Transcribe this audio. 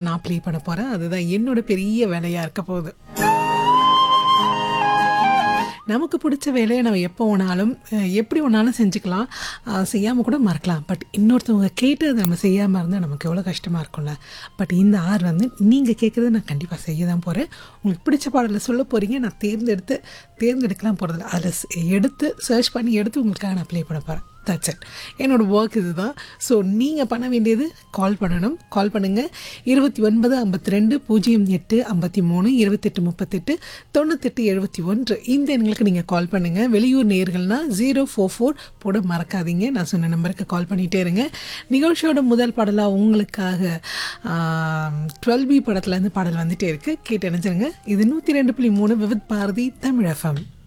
நான் ப்ளே பண்ண போகிறேன். அதுதான் என்னோட பெரிய வேலையாக இருக்க போகுது. நமக்கு பிடிச்ச வேலையை நம்ம எப்போ வேணாலும் எப்படி வேணாலும் செஞ்சுக்கலாம், செய்யாமல் கூட மறக்கலாம். பட் இன்னொருத்தவங்க கேட்டு அதை நம்ம செய்யாமல் இருந்தால் நமக்கு எவ்வளோ கஷ்டமாக இருக்கும்ல. பட் இந்த ஆர் வந்து நீங்கள் கேட்குறத நான் கண்டிப்பாக செய்ய தான் போகிறேன். உங்களுக்கு பிடிச்ச பாடலை சொல்ல போகிறீங்க, நான் தேர்ந்தெடுக்கலாம் போகிறதில்ல, அதில் எடுத்து சர்ச் பண்ணி எடுத்து உங்களுக்காக நான் ப்ளே பண்ண போகிறேன். That's it. என்னோடய ஒர்க் இது தான். ஸோ நீங்கள் பண்ண வேண்டியது கால் பண்ணணும். கால் பண்ணுங்கள் 2952 08 53 28 38 98 71 இந்த எண்களுக்கு நீங்கள் கால் பண்ணுங்கள். வெளியூர் நேயர்கள்னால் 044 போட மறக்காதீங்க. நான் சொன்ன நம்பருக்கு கால் பண்ணிகிட்டே இருங்க. நிகழ்ச்சியோட முதல் பாடலாக உங்களுக்காக 12B படத்துலேருந்து பாடல் வந்துகிட்டே இருக்குது. கேட்டு நினைச்சிருங்க. இது 102.3 விவித் பாரதி தமிழ் FM.